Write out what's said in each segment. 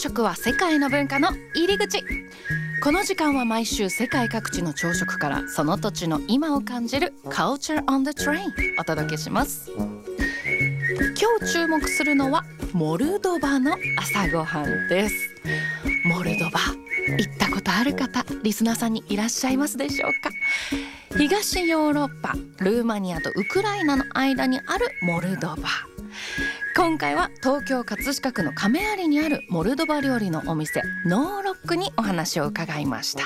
食は世界の文化の入り口。この時間は毎週世界各地の朝食からその土地の今を感じる Culture on the Train お届けします。今日注目するのはモルドバの朝ごはんです。モルドバ行ったことある方、リスナーさんにいらっしゃいますでしょうか。東ヨーロッパ、ルーマニアとウクライナの間にあるモルドバ。今回は東京葛飾区の亀有にあるモルドバ料理のお店ノーロックにお話を伺いました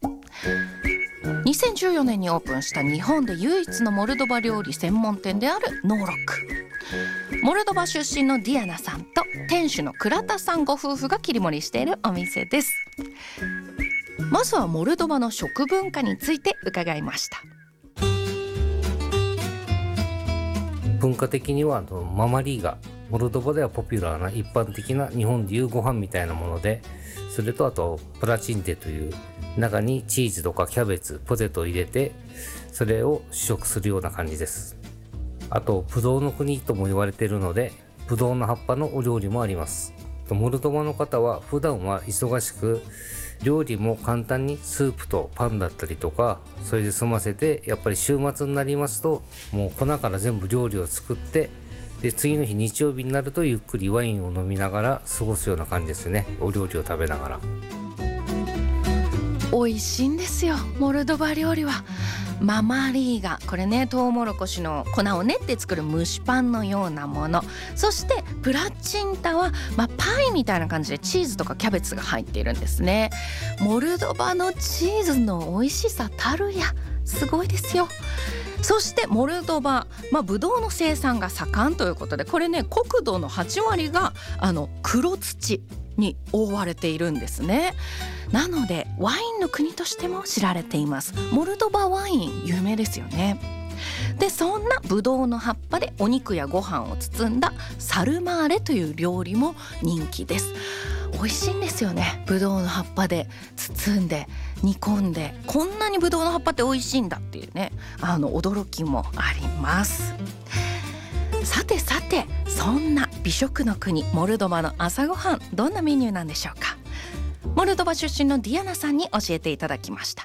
。2014年にオープンした日本で唯一のモルドバ料理専門店であるノーロック。モルドバ出身のディアナさんと店主の倉田さんご夫婦が切り盛りしているお店です。まずはモルドバの食文化について伺いました。 文化的にはママリーガ、モルドバではポピュラーな一般的な日本でいうご飯みたいなもので、それとあとプラチンテという中にチーズとかキャベツ、ポテトを入れてそれを主食するような感じです。あとブドウの国とも言われているので、ブドウの葉っぱのお料理もあります。モルドバの方は普段は忙しく、料理も簡単にスープとパンだったりとかそれで済ませて、やっぱり週末になりますともう粉から全部料理を作って、で次の日日曜日になるとゆっくりワインを飲みながら過ごすような感じですね。お料理を食べながら。 美味しいんですよ、モルドバ料理は。ママリーガ、これね、トウモロコシの粉を練って作る蒸しパンのようなもの。そしてプラチンタは、パイみたいな感じでチーズとかキャベツが入っているんですね。モルドバのチーズの美味しさたるや、すごいですよ。そしてモルドバ、ブドウの生産が盛んということで、これね、国土の8割が黒土に覆われているんですね。なのでワインの国としても知られています。モルドバワイン有名ですよね。でそんなブドウの葉っぱでお肉やご飯を包んだサルマーレという料理も人気です。美味しいんですよね。ブドウの葉っぱで包んで煮込んで、こんなにブドウの葉っぱって美味しいんだっていうね、驚きもあります。さてそんな美食の国モルドバの朝ごはん、どんなメニューなんでしょうか。モルドバ出身のディアナさんに教えていただきました。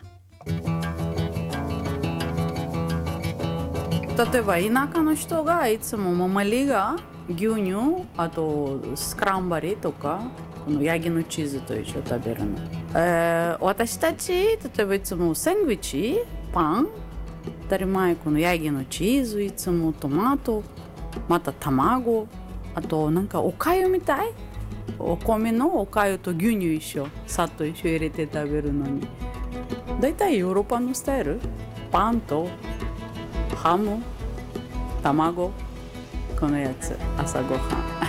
例えば田舎の人がいつもママリが牛乳、あとスクランバリーとかこのヤギのチーズと一緒に食べるの。私たち例えばいつもサンドイッチ、パン、当たり前このヤギのチーズ、いつもトマト、また卵、あとなんかおかゆみたい、お米のおかゆと牛乳一緒、さっと一緒入れて食べるのに、だいたいヨーロッパのスタイル、パンとハム、卵、このやつ朝ごは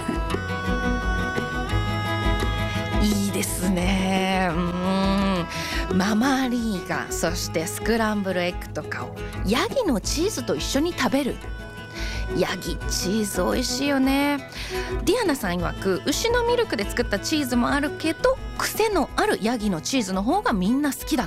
んいいですね。ママリーガ、そしてスクランブルエッグとかをヤギのチーズと一緒に食べる。ヤギチーズ美味しいよね。ディアナさん曰く、牛のミルクで作ったチーズもあるけど癖のあるヤギのチーズの方がみんな好きだ